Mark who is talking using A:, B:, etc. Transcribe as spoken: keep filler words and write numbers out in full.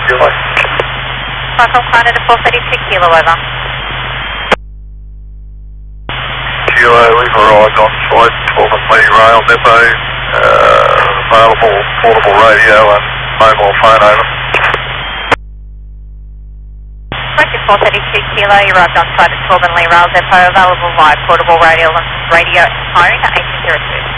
A: Kilo.
B: Foxtrot Canada four thirty-two Kilo, over.
A: Kilo, we've arrived on site, twelve and Lee Rail Depot, uh, available portable radio and mobile phone, over.
B: Roger four thirty-two Kilo, you arrived on site at twelve and Lee Rail Depot, available via portable radio, radio phone eighteen zero two.